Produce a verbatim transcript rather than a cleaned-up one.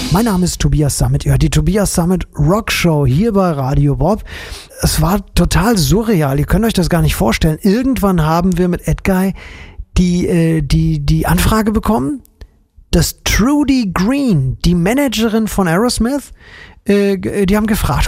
Mein Name ist Tobias Sammet. Ihr hört die Tobias Sammet Rock Show hier bei Radio Bob. Es war total surreal. Ihr könnt euch das gar nicht vorstellen. Irgendwann haben wir mit Edguy die, äh, die, die Anfrage bekommen, dass Trudy Green, die Managerin von Aerosmith, äh, die haben gefragt,